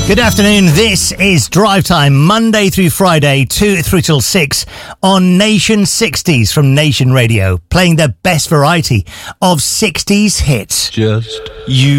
Good afternoon. This is Drive Time, Monday through Friday, 2 through till 6 on Nation 60s from Nation Radio, playing the best variety of 60s hits. Just you.